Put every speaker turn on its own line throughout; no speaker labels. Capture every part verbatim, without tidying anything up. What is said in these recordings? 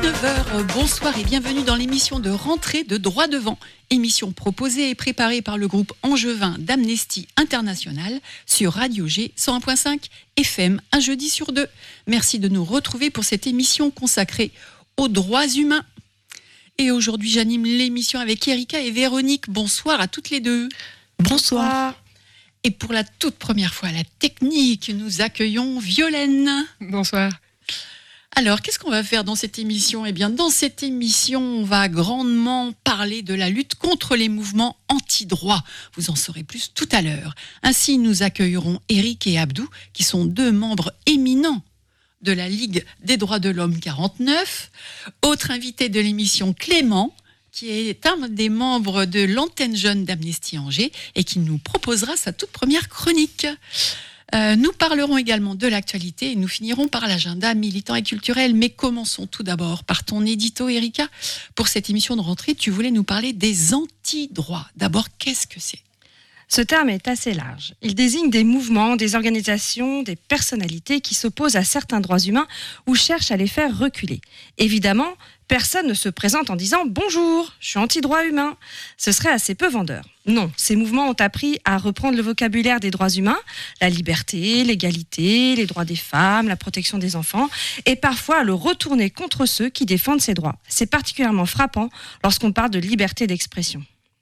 dix-neuf heures, bonsoir et bienvenue dans l'émission de rentrée de Droit Devant. Émission proposée et préparée par le groupe angevin d'Amnesty International sur Radio G cent un virgule cinq F M, un jeudi sur deux. Merci de nous retrouver pour cette émission consacrée aux droits humains. Et aujourd'hui, j'anime l'émission avec Erika et Véronique. Bonsoir à toutes les deux.
Bonsoir.
Et pour la toute première fois à la technique, nous accueillons Violaine.
Bonsoir.
Alors, qu'est-ce qu'on va faire dans cette émission ? Eh bien, dans cette émission, on va grandement parler de la lutte contre les mouvements anti-droit. Vous en saurez plus tout à l'heure. Ainsi, nous accueillerons Eric et Abdou, qui sont deux membres éminents de la Ligue des droits de l'homme quarante-neuf. Autre invité de l'émission, Clément, qui est un des membres de l'antenne jeune d'Amnesty Angers et qui nous proposera sa toute première chronique. Euh, nous parlerons également de l'actualité et nous finirons par l'agenda militant et culturel. Mais commençons tout d'abord par ton édito, Erika. Pour cette émission de rentrée, tu voulais nous parler des anti-droits. D'abord, qu'est-ce que c'est ?
Ce terme est assez large. Il désigne des mouvements, des organisations, des personnalités qui s'opposent à certains droits humains ou cherchent à les faire reculer. Évidemment, personne ne se présente en disant « Bonjour, je suis anti-droit humain ». Ce serait assez peu vendeur. Non, ces mouvements ont appris à reprendre le vocabulaire des droits humains, la liberté, l'égalité, les droits des femmes, la protection des enfants, et parfois à le retourner contre ceux qui défendent ces droits. C'est particulièrement frappant lorsqu'on parle de liberté d'expression.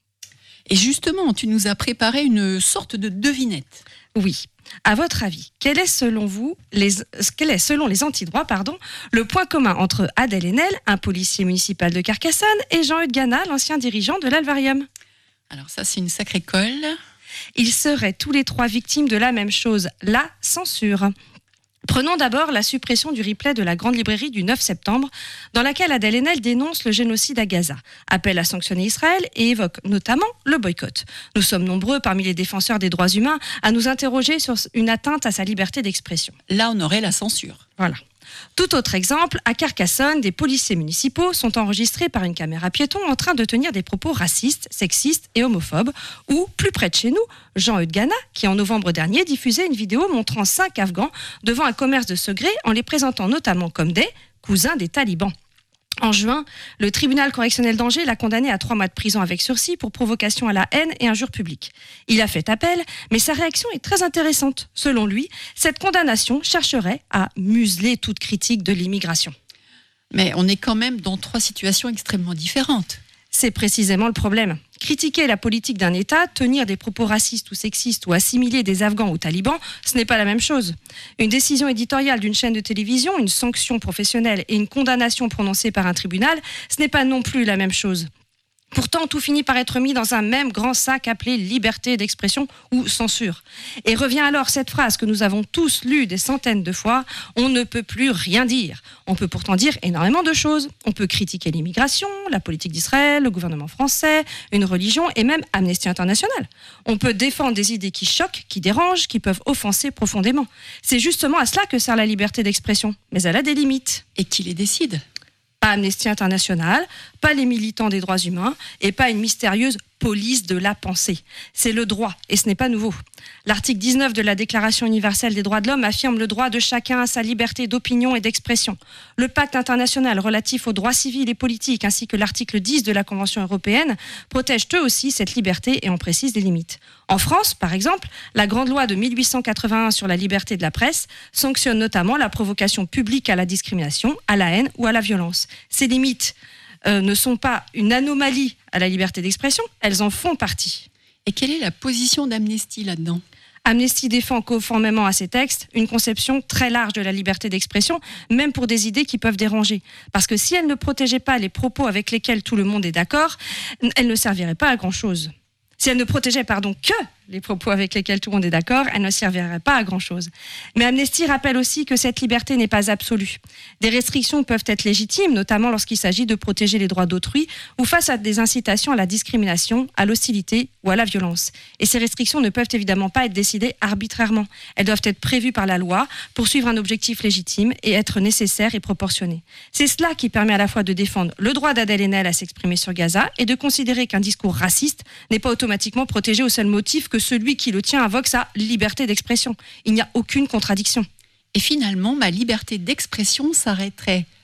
Et justement, tu nous as préparé une sorte de devinette.
Oui. À votre avis, quel est selon vous, les, quel est selon les antidroits, pardon, le point commun entre Adèle Haenel, un policier municipal de Carcassonne, et Jean-Eudes Gana, l'ancien dirigeant de l'Alvarium ?
Alors ça, c'est une sacrée colle.
Ils seraient tous les trois victimes de la même chose, la censure. Prenons d'abord la suppression du replay de la Grande Librairie du neuf septembre, dans laquelle Adèle Haenel dénonce le génocide à Gaza, appelle à sanctionner Israël et évoque notamment le boycott. Nous sommes nombreux parmi les défenseurs des droits humains à nous interroger sur une atteinte à sa liberté d'expression.
Là, on aurait la censure.
Voilà. Tout autre exemple, à Carcassonne, des policiers municipaux sont enregistrés par une caméra piéton en train de tenir des propos racistes, sexistes et homophobes. Ou, plus près de chez nous, Jean-Eudes Gana, qui en novembre dernier diffusait une vidéo montrant cinq Afghans devant un commerce de secret en les présentant notamment comme des cousins des talibans. En juin, le tribunal correctionnel d'Angers l'a condamné à trois mois de prison avec sursis pour provocation à la haine et injure publique. Il a fait appel, mais sa réaction est très intéressante. Selon lui, cette condamnation chercherait à museler toute critique de l'immigration.
Mais on est quand même dans trois situations extrêmement différentes.
C'est précisément le problème. Critiquer la politique d'un État, tenir des propos racistes ou sexistes ou assimiler des Afghans aux talibans, ce n'est pas la même chose. Une décision éditoriale d'une chaîne de télévision, une sanction professionnelle et une condamnation prononcée par un tribunal, ce n'est pas non plus la même chose. Pourtant, tout finit par être mis dans un même grand sac appelé liberté d'expression ou censure. Et revient alors cette phrase que nous avons tous lue des centaines de fois, on ne peut plus rien dire. On peut pourtant dire énormément de choses. On peut critiquer l'immigration, la politique d'Israël, le gouvernement français, une religion et même Amnesty International. On peut défendre des idées qui choquent, qui dérangent, qui peuvent offenser profondément. C'est justement à cela que sert la liberté d'expression. Mais elle a des limites.
Et qui les décide ?
Pas Amnesty International, pas les militants des droits humains et pas une mystérieuse police de la pensée. C'est le droit et ce n'est pas nouveau. L'article dix-neuf de la Déclaration universelle des droits de l'homme affirme le droit de chacun à sa liberté d'opinion et d'expression. Le pacte international relatif aux droits civils et politiques ainsi que l'article dix de la Convention européenne protègent eux aussi cette liberté et en précisent les limites. En France, par exemple, la grande loi de mille huit cent quatre-vingt-un sur la liberté de la presse sanctionne notamment la provocation publique à la discrimination, à la haine ou à la violence. Ces limites euh, ne sont pas une anomalie à la liberté d'expression, elles en font partie.
Et quelle est la position d'Amnesty là-dedans ?
Amnesty défend conformément à ces textes une conception très large de la liberté d'expression, même pour des idées qui peuvent déranger. Parce que si elle ne protégeait pas les propos avec lesquels tout le monde est d'accord, elle ne servirait pas à grand-chose. Si elle ne protégeait pardon, que les propos avec lesquels tout le monde est d'accord, elle ne servirait pas à grand-chose. Mais Amnesty rappelle aussi que cette liberté n'est pas absolue. Des restrictions peuvent être légitimes, notamment lorsqu'il s'agit de protéger les droits d'autrui ou face à des incitations à la discrimination, à l'hostilité ou à la violence. Et ces restrictions ne peuvent évidemment pas être décidées arbitrairement. Elles doivent être prévues par la loi, poursuivre un objectif légitime et être nécessaires et proportionnées. C'est cela qui permet à la fois de défendre le droit d'Adèle Haenel à s'exprimer sur Gaza et de considérer qu'un discours raciste n'est pas automatiquement protégé au seul motif que celui qui le tient invoque sa liberté d'expression. Il n'y a aucune contradiction.
Et finalement, ma liberté d'expression s'arrêterait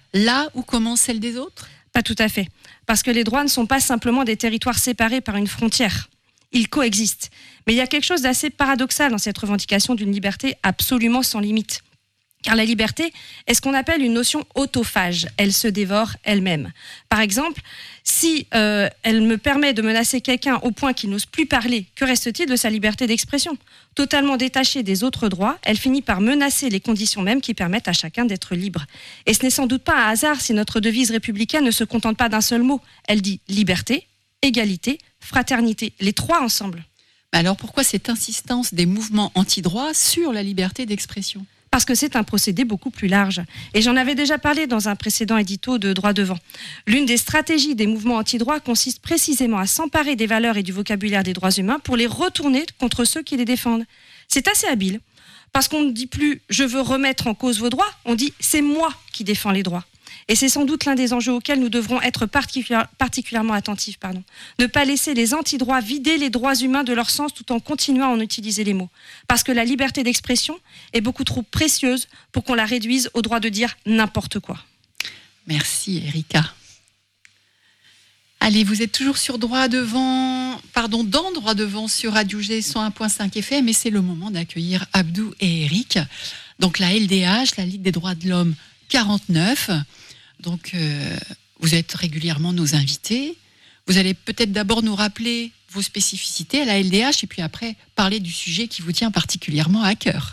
là où commence celle des autres ?
Pas tout à fait. Parce que les droits ne sont pas simplement des territoires séparés par une frontière. Ils coexistent. Mais il y a quelque chose d'assez paradoxal dans cette revendication d'une liberté absolument sans limite. Car la liberté est ce qu'on appelle une notion autophage. Elle se dévore elle-même. Par exemple, si euh, elle me permet de menacer quelqu'un au point qu'il n'ose plus parler, que reste-t-il de sa liberté d'expression ? Totalement détachée des autres droits, elle finit par menacer les conditions mêmes qui permettent à chacun d'être libre. Et ce n'est sans doute pas un hasard si notre devise républicaine ne se contente pas d'un seul mot. Elle dit liberté, égalité, fraternité, les trois ensemble.
Alors pourquoi cette insistance des mouvements anti-droit sur la liberté d'expression ?
Parce que c'est un procédé beaucoup plus large. Et j'en avais déjà parlé dans un précédent édito de Droit devant. L'une des stratégies des mouvements anti-droit consiste précisément à s'emparer des valeurs et du vocabulaire des droits humains pour les retourner contre ceux qui les défendent. C'est assez habile, parce qu'on ne dit plus « je veux remettre en cause vos droits », on dit « c'est moi qui défends les droits ». Et c'est sans doute l'un des enjeux auxquels nous devrons être particu- particulièrement attentifs. Pardon. Ne pas laisser les antidroits vider les droits humains de leur sens tout en continuant à en utiliser les mots. Parce que la liberté d'expression est beaucoup trop précieuse pour qu'on la réduise au droit de dire n'importe quoi.
Merci Erika. Allez, vous êtes toujours sur Droit devant, pardon, dans Droit devant sur Radio G cent un virgule cinq F M et c'est le moment d'accueillir Abdou et Eric. Donc la L D H, la Ligue des droits de l'homme quarante-neuf. Donc, euh, vous êtes régulièrement nos invités. Vous allez peut-être d'abord nous rappeler vos spécificités à la L D H et puis après parler du sujet qui vous tient particulièrement à cœur.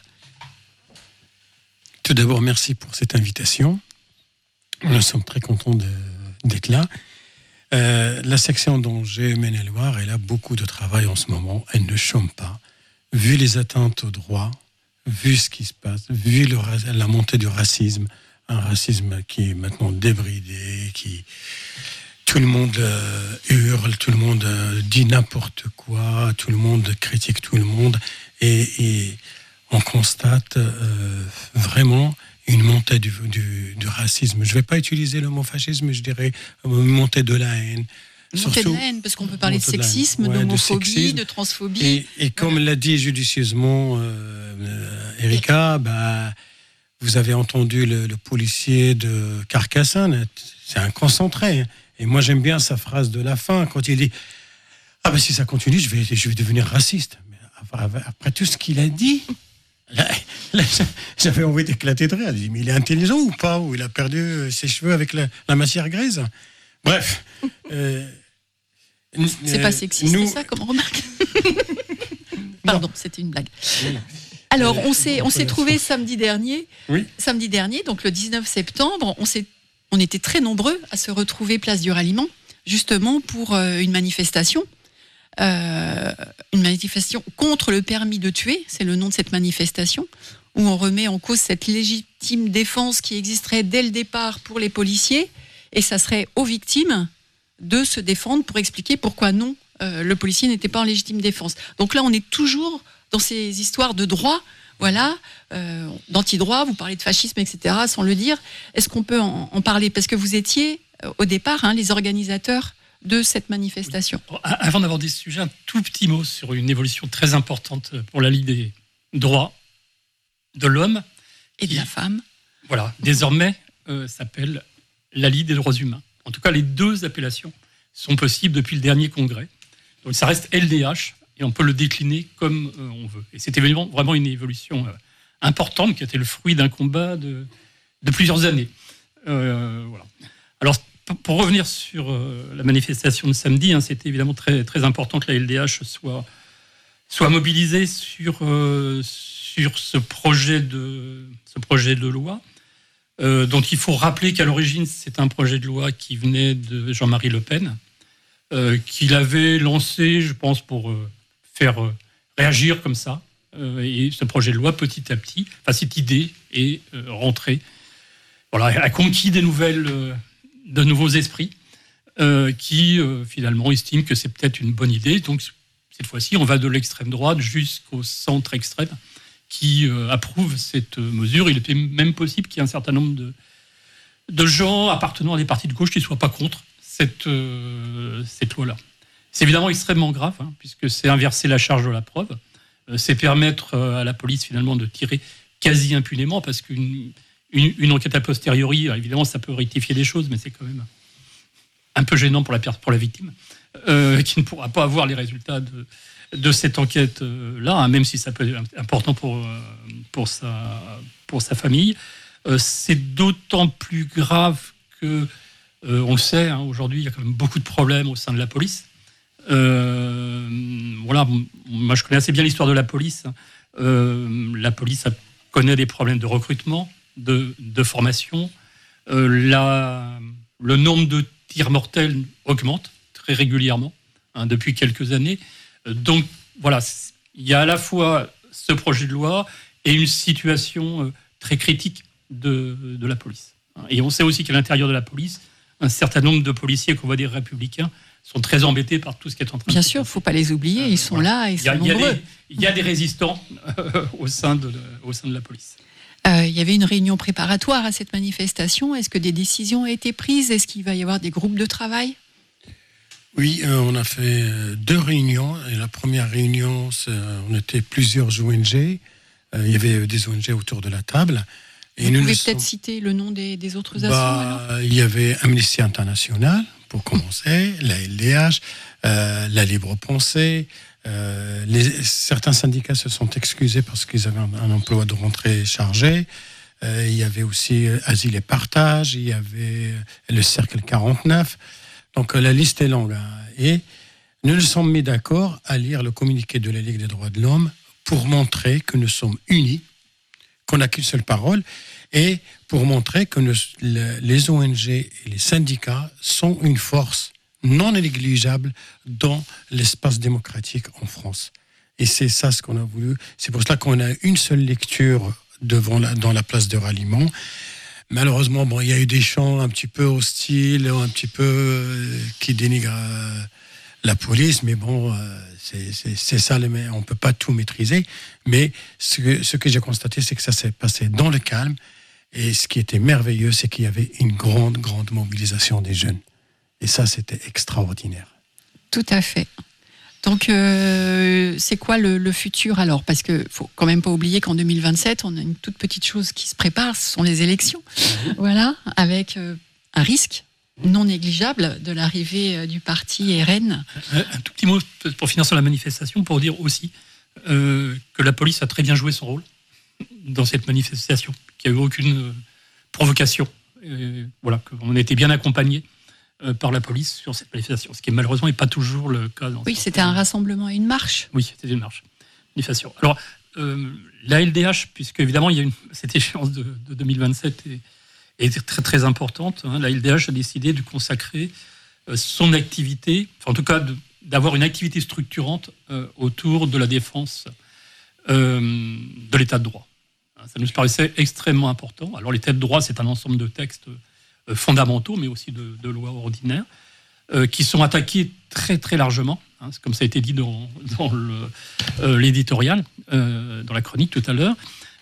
Tout d'abord, merci pour cette invitation. Nous sommes très contents de, d'être là. Euh, la section d'Angers, Maine-et-Loire, elle a beaucoup de travail en ce moment. Elle ne chôme pas. Vu les atteintes aux droits, vu ce qui se passe, vu le, la montée du racisme, un racisme qui est maintenant débridé, qui tout le monde euh, hurle, tout le monde euh, dit n'importe quoi, tout le monde critique tout le monde, et, et on constate euh, vraiment une montée du, du, du racisme. Je ne vais pas utiliser le mot fascisme, je dirais une montée de la haine.
Une montée de la haine, parce qu'on peut parler de sexisme,
ouais,
d'homophobie,
de, sexisme.
de transphobie.
Et, et comme l'a dit judicieusement euh, euh, Erika, bah, vous avez entendu le, le policier de Carcassonne, c'est un concentré. Et moi, j'aime bien sa phrase de la fin, quand il dit « Ah ben si ça continue, je vais, je vais devenir raciste. » Mais après, après tout ce qu'il a dit, là, là, j'avais envie d'éclater de rire. Je dis « Mais il est intelligent ou pas ? Ou il a perdu ses cheveux avec la, la matière grise ?» Bref. Euh,
c'est
euh,
pas sexiste, nous... c'est ça, comme remarque. Pardon, c'était une blague. Oui. Alors, on s'est, on s'est trouvé samedi dernier,
oui.
samedi dernier, donc le dix-neuf septembre, on, s'est, on était très nombreux à se retrouver place du Ralliement, justement pour euh, une manifestation, euh, une manifestation contre le permis de tuer, c'est le nom de cette manifestation, où on remet en cause cette légitime défense qui existerait dès le départ pour les policiers, et ça serait aux victimes de se défendre pour expliquer pourquoi non, euh, le policier n'était pas en légitime défense. Donc là, on est toujours dans ces histoires de droit, voilà, euh, d'anti-droit, vous parlez de fascisme, et cetera, sans le dire. Est-ce qu'on peut en, en parler ? Parce que vous étiez, euh, au départ, hein, les organisateurs de cette manifestation.
Oui. Avant d'aborder ce sujet, un tout petit mot sur une évolution très importante pour la Ligue des droits de l'homme.
Et de
qui,
la femme.
Voilà, désormais euh, s'appelle la Ligue des droits humains. En tout cas, les deux appellations sont possibles depuis le dernier congrès. Donc ça reste L D H, et on peut le décliner comme euh, on veut. Et c'était vraiment, vraiment une évolution euh, importante qui a été le fruit d'un combat de, de plusieurs années. Euh, voilà. Alors, pour, pour revenir sur euh, la manifestation de samedi, hein, c'était évidemment très, très important que la L D H soit, soit mobilisée sur, euh, sur ce, projet de, ce projet de loi. Euh, dont il faut rappeler qu'à l'origine, c'est un projet de loi qui venait de Jean-Marie Le Pen, euh, qu'il avait lancé, je pense, pour euh, faire euh, réagir comme ça. Euh, et ce projet de loi, petit à petit, enfin, cette idée est euh, rentrée, voilà, a conquis des nouvelles, euh, de nouveaux esprits euh, qui, euh, finalement, estiment que c'est peut-être une bonne idée. Donc, cette fois-ci, on va de l'extrême droite jusqu'au centre extrême, qui euh, approuve cette mesure. Il était même possible qu'il y ait un certain nombre de, de gens appartenant à des partis de gauche qui ne soient pas contre cette, euh, cette loi-là. C'est évidemment extrêmement grave, hein, puisque c'est inverser la charge de la preuve. Euh, c'est permettre euh, à la police, finalement, de tirer quasi impunément, parce qu'une une, une enquête a posteriori, alors évidemment, ça peut rectifier des choses, mais c'est quand même un peu gênant pour la, pour la victime, euh, qui ne pourra pas avoir les résultats de, de cette enquête-là, hein, même si ça peut être important pour, pour, sa, pour sa famille. Euh, c'est d'autant plus grave que, euh, on le sait, hein, aujourd'hui, il y a quand même beaucoup de problèmes au sein de la police. Euh, voilà, moi je connais assez bien l'histoire de la police. Euh, la police a, connaît des problèmes de recrutement, de, de formation. Euh, la, le nombre de tirs mortels augmente très régulièrement, hein, depuis quelques années. Euh, donc voilà, il y a à la fois ce projet de loi et une situation euh, très critique de, de la police. Et on sait aussi qu'à l'intérieur de la police, un certain nombre de policiers, qu'on va dire républicains, sont très embêtés par tout ce qui est en train de se passer.
Bien sûr, il ne faut pas les oublier, ils sont
voilà.
là, ils
il y a,
sont
il y a
nombreux.
des, il y a des résistants euh, au, sein de, au sein de la police.
Euh, il y avait une réunion préparatoire à cette manifestation. Est-ce que des décisions ont été prises? Est-ce qu'il va y avoir des groupes de travail?
Oui, euh, on a fait deux réunions. Et la première réunion, on était plusieurs O N G. Euh, il y avait des O N G autour de la table.
Et Vous pouvez peut-être sommes... citer le nom des, des autres assos
bah,
alors
Il y avait Amnesty International, pour commencer, la L D H, euh, la Libre Pensée. Euh, les, certains syndicats se sont excusés parce qu'ils avaient un, un emploi de rentrée chargé. Euh, il y avait aussi Asile et Partage, il y avait le Cercle quarante-neuf. Donc la liste est longue. Hein. Et nous nous sommes mis d'accord à lire le communiqué de la Ligue des droits de l'homme pour montrer que nous sommes unis, qu'on n'a qu'une seule parole, et pour montrer que nous, les O N G et les syndicats sont une force non négligeable dans l'espace démocratique en France. Et c'est ça ce qu'on a voulu. C'est pour cela qu'on a une seule lecture devant la, dans la place de ralliement. Malheureusement, bon, il y a eu des chants un petit peu hostiles, un petit peu euh, qui dénigrent euh, la police, mais bon, euh, c'est, c'est, c'est ça, les, on ne peut pas tout maîtriser. Mais ce que, ce que j'ai constaté, c'est que ça s'est passé dans le calme. Et ce qui était merveilleux, c'est qu'il y avait une grande, grande mobilisation des jeunes. Et ça, c'était extraordinaire.
Tout à fait. Donc, euh, c'est quoi le, le futur alors? Parce qu'il ne faut quand même pas oublier qu'en deux mille vingt-sept, on a une toute petite chose qui se prépare, ce sont les élections. Mmh. Voilà, avec euh, un risque non négligeable de l'arrivée du parti R N.
Un, un tout petit mot pour finir sur la manifestation, pour dire aussi euh, que la police a très bien joué son rôle dans cette manifestation, qu'il n'y a eu aucune euh, provocation. Et voilà, qu'on a été bien accompagnés euh, par la police sur cette manifestation, ce qui malheureusement n'est pas toujours le cas. Dans
oui, c'était un rassemblement et une marche.
Oui, c'était une marche, manifestation. Alors, euh, la L D H, puisque évidemment il y a une, cette échéance de, de deux mille vingt-sept est, est très très importante, hein, la L D H a décidé de consacrer euh, son activité, enfin en tout cas de, d'avoir une activité structurante euh, autour de la défense euh, de l'état de droit. Ça nous paraissait extrêmement important. Alors l'état de droit, c'est un ensemble de textes euh, fondamentaux, mais aussi de, de lois ordinaires, euh, qui sont attaqués très très largement, hein, comme ça a été dit dans, dans le, euh, l'éditorial, euh, dans la chronique tout à l'heure.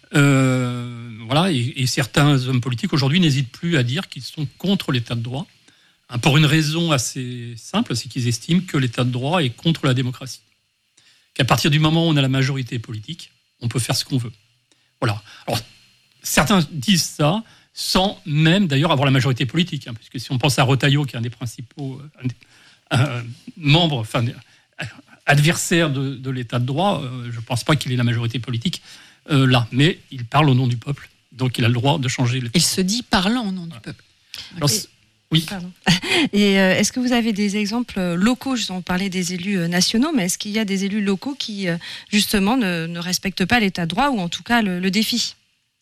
Euh, voilà, et, et certains hommes politiques aujourd'hui n'hésitent plus à dire qu'ils sont contre l'état de droit, hein, pour une raison assez simple, c'est qu'ils estiment que l'état de droit est contre la démocratie. Qu'à partir du moment où on a la majorité politique, on peut faire ce qu'on veut. Voilà. Alors, certains disent ça sans même d'ailleurs avoir la majorité politique, hein, puisque si on pense à Retailleau, qui est un des principaux un des, euh, membres, enfin, adversaires de, de l'état de droit, euh, je ne pense pas qu'il ait la majorité politique euh, là, mais il parle au nom du peuple, donc il a le droit de changer l'état.
Il se dit parlant au nom
voilà.
du peuple.
Alors,
Et,
oui.
Pardon. Et euh, est-ce que vous avez des exemples locaux? Je vous en parlais des élus nationaux, mais est-ce qu'il y a des élus locaux qui, justement, ne, ne respectent pas l'état de droit, ou en tout cas le, le défient?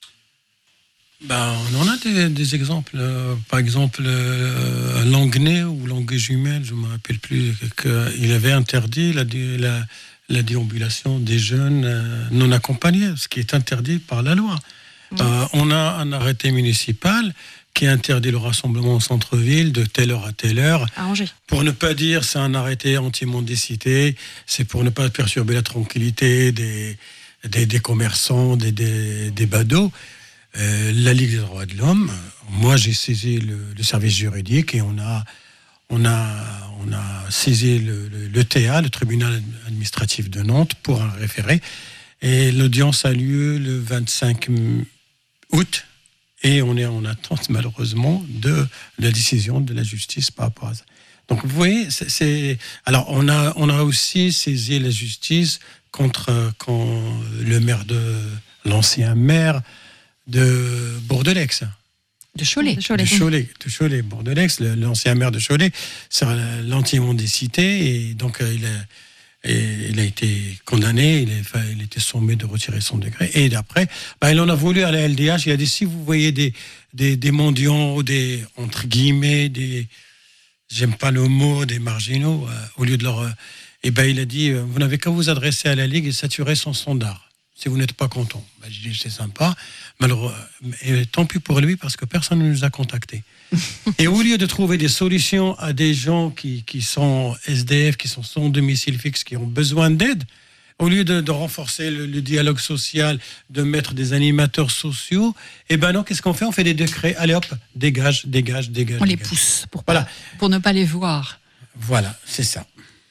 Ben, on en a des, des exemples. Euh, par exemple, euh, à Languenay ou Languet-Jumelles, je ne me rappelle plus, qu'il avait interdit la, la, la déambulation des jeunes euh, non accompagnés, ce qui est interdit par la loi. Mmh. Euh, on a un arrêté municipal qui interdit le rassemblement au centre-ville de telle heure à telle heure.
À Angers. Pour
ne pas dire c'est un arrêté anti-mendicité, c'est pour ne pas perturber la tranquillité des, des, des commerçants, des, des, des badauds. Euh, la Ligue des droits de l'homme, moi j'ai saisi le, le service juridique et on a, on a, on a saisi le, le, le T A, le tribunal administratif de Nantes, pour un référé. Et l'audience a lieu le vingt-cinq août. Et on est en attente, malheureusement, de la décision de la justice par rapport à ça. Donc, vous voyez, c'est, c'est... alors on a, on a aussi saisi la justice contre quand le maire de l'ancien maire de Bourg-de-L'Aix.
De Cholet.
De Cholet.
De Cholet, de Cholet, Bourg-de-L'Aix, le- l'ancien maire de Cholet, c'est l'anti-mendicité, et donc euh, il a, et il a été condamné, il, est, enfin, il était sommé de retirer son décret. Et d'après, bah, il en a voulu à la L D H. Il a dit, si vous voyez des, des, des mendiants, des, entre guillemets, des, j'aime pas le mot, des marginaux, euh, au lieu de leur... Euh, et ben il a dit, euh, vous n'avez qu'à vous adresser à la Ligue et saturer son standard, si vous n'êtes pas content. Ben, je dis, c'est sympa, malheureux, et tant pis pour lui, parce que personne ne nous a contactés. Et au lieu de trouver des solutions à des gens qui, qui sont S D F, qui sont sans domicile fixe, qui ont besoin d'aide, au lieu de, de renforcer le, le dialogue social, de mettre des animateurs sociaux, eh ben non, qu'est-ce qu'on fait? On fait des décrets, allez hop, dégage, dégage, dégage.
On les
dégage.
pousse pour,
Voilà.
pour ne pas les voir.
Voilà, c'est ça.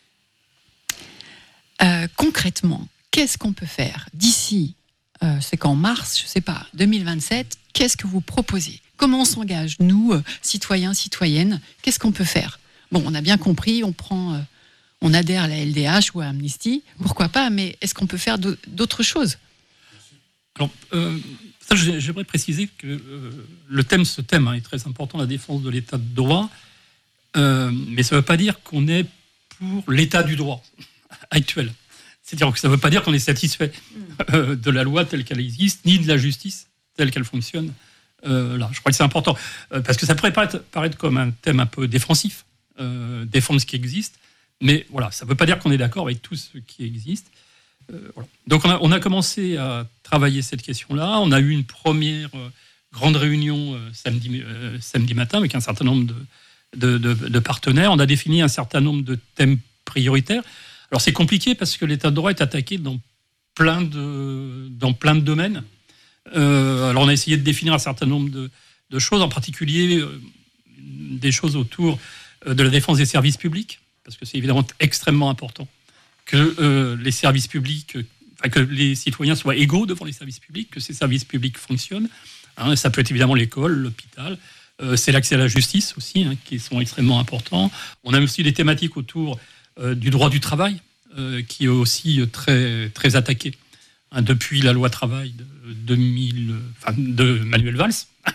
Euh, concrètement, qu'est-ce qu'on peut faire d'ici, euh, c'est qu'en mars, je ne sais pas, deux mille vingt-sept, qu'est-ce que vous proposez? Comment on s'engage, nous, euh, citoyens, citoyennes? Qu'est-ce qu'on peut faire? Bon, on a bien compris, on prend, euh, on adhère à la L D H ou à Amnesty, pourquoi pas, mais est-ce qu'on peut faire d'au- d'autres choses?
Alors, euh, ça, j'ai- j'aimerais préciser que euh, le thème, ce thème hein, est très important, la défense de l'état de droit, euh, mais ça ne veut pas dire qu'on est pour l'état du droit actuel. C'est-à-dire que ça ne veut pas dire qu'on est satisfait euh, de la loi telle qu'elle existe, ni de la justice telle qu'elle fonctionne. Euh, là, je crois que c'est important, euh, parce que ça pourrait paraître, paraître comme un thème un peu défensif, euh, défendre ce qui existe, mais voilà, ça ne veut pas dire qu'on est d'accord avec tout ce qui existe. Euh, voilà. Donc on a, on a commencé à travailler cette question-là. On a eu une première euh, grande réunion euh, samedi, euh, samedi matin avec un certain nombre de, de, de, de partenaires. On a défini un certain nombre de thèmes prioritaires. Alors c'est compliqué parce que l'état de droit est attaqué dans plein de, dans plein de domaines. Euh, alors on a essayé de définir un certain nombre de, de choses, en particulier euh, des choses autour euh, de la défense des services publics, parce que c'est évidemment extrêmement important que euh, les services publics, euh, enfin, que les citoyens soient égaux devant les services publics, que ces services publics fonctionnent. Hein, ça peut être évidemment l'école, l'hôpital, euh, c'est l'accès à la justice aussi, hein, qui sont extrêmement importants. On a aussi des thématiques autour euh, du droit du travail, euh, qui est aussi très, très attaqué. Hein, depuis la loi travail de, deux mille, enfin, de Manuel Valls.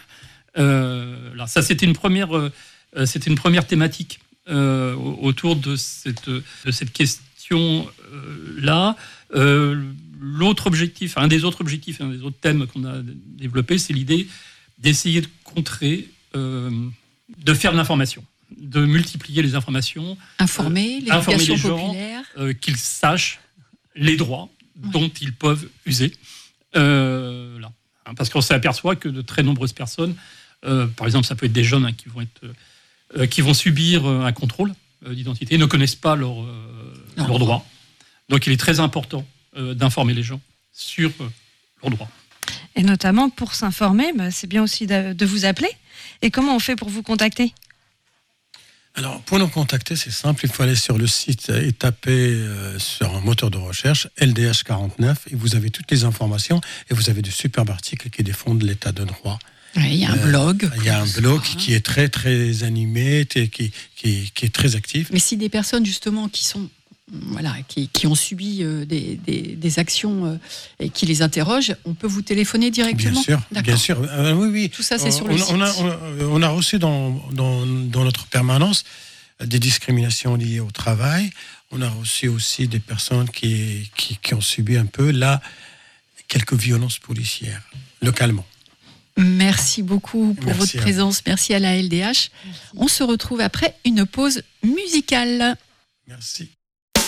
Euh, là, ça, c'était une première, euh, c'était une première thématique euh, autour de cette, de cette question-là. Euh, l'autre objectif, un des autres objectifs, un des autres thèmes qu'on a développé, c'est l'idée d'essayer de contrer, euh, de faire de l'information, de multiplier les informations.
Informer,
euh, informer
l'éducation
les gens,
populaire.
euh, qu'ils sachent les droits dont ils peuvent user. Euh, là. Hein, parce qu'on s'aperçoit que de très nombreuses personnes, euh, par exemple, ça peut être des jeunes hein, qui, vont être, euh, qui vont subir euh, un contrôle euh, d'identité, ne connaissent pas leurs euh, leurs droits. Donc il est très important euh, d'informer les gens sur euh, leurs droits.
Et notamment, pour s'informer, bah, c'est bien aussi de, de vous appeler. Et comment on fait pour vous contacter?
Alors, pour nous contacter, c'est simple. Il faut aller sur le site et taper euh, sur un moteur de recherche L D H quarante-neuf et vous avez toutes les informations et vous avez de superbes articles qui défendent l'état de droit.
Ouais, il y a un
Euh,
blog.
Il y a un blog qui est très, très animé, qui, qui, qui, qui est très actif.
Mais si des personnes justement qui sont voilà, qui, qui ont subi euh, des, des, des actions euh, et qui les interrogent, on peut vous téléphoner directement?
Bien sûr,
D'accord.
bien sûr. Euh, oui, oui.
Tout ça, c'est
on,
sur le
on,
site.
on a, on, on a reçu dans, dans, dans notre permanence des discriminations liées au travail. On a reçu aussi des personnes qui, qui, qui ont subi un peu, là, quelques violences policières, localement.
Merci beaucoup pour
Merci
votre
à
présence. Merci à la L D H. On se retrouve après une pause musicale.
Merci.